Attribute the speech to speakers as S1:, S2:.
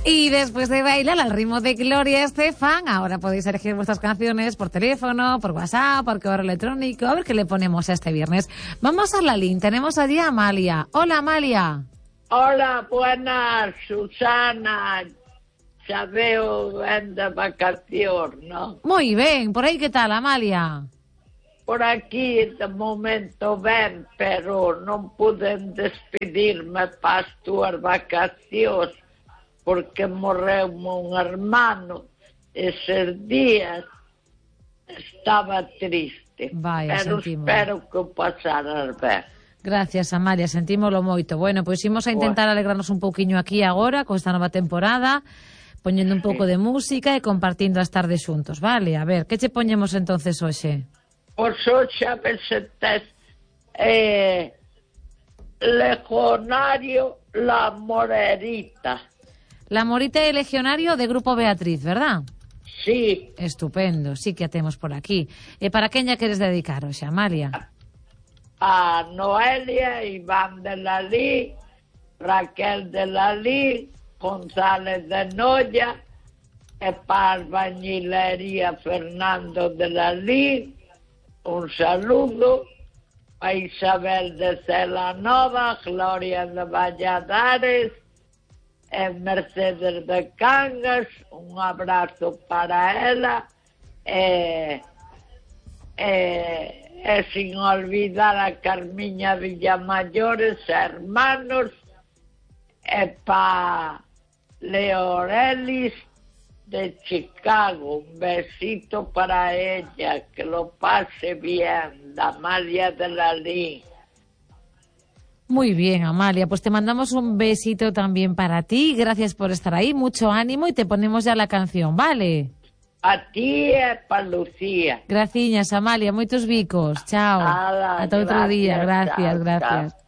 S1: Y después de bailar al ritmo de Gloria Estefan, ahora podéis elegir vuestras canciones por teléfono, por WhatsApp, por correo electrónico, a ver qué le ponemos este viernes. Vamos a la línea, tenemos allí a Amalia. Hola, Amalia.
S2: Hola, buenas, Susana. Xa veo ben de vacación, ¿no?
S1: Muy bien, por aí que tal, Amalia?
S2: Por aquí, de momento, ben, pero non pude despedirme para as túas vacacións, porque morreu un hermano eses días. Estaba triste.
S1: Vaya,
S2: pero
S1: sentimos.
S2: Espero que o pasaras ben.
S1: Gracias, Amalia, sentímolo moito. Bueno, pois imos a intentar alegrarnos un pouquiño aquí agora, con esta nova temporada, poñendo un pouco de música e compartindo as tardes xuntos, vale? A ver, que che poñemos entonces hoxe?
S2: Pois hoxe a ver se tes Legionario La Morerita.
S1: La Morita e Legionario de Grupo Beatriz, verdad?
S2: Sí.
S1: Estupendo, sí que a temos por aquí. E para quen lla queres dedicar hoxe, Amalia?
S2: A Noelia, Iván de Lalí, Raquel de Lalí, González de Noya, e para Albañilería Fernando de Lalí, un saludo a Isabel de Celanova, Gloria de Valladares, e Mercedes de Cangas, un abrazo para ela, e sin olvidar a Carmiña Villamayores, hermanos, e pa Leorelis de Chicago, un besito para ella, que lo pase bien, la Amalia de Lalí.
S1: Muy bien, Amalia, pues te mandamos un besito también para ti, gracias por estar ahí, mucho ánimo y te ponemos ya la canción, ¿vale?
S2: A ti e pa Lucía.
S1: Graciñas, Amalia, moitos bicos, chao.
S2: Ala,
S1: Ata outro día, gracias,
S2: chao,
S1: gracias.
S2: chao.